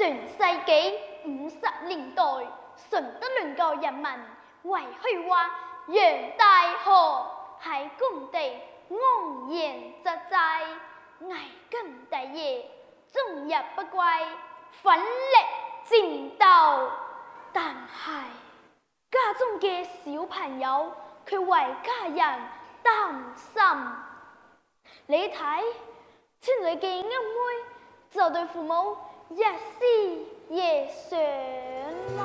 世紀50年代，順德鄰教人民為去話楊大河喺工地昂然扎寨，危根大業，終日不歸，奮力戰鬥。但係家中嘅小朋友卻為家人擔心。你睇，村裏嘅阿妹就對父母日思夜想。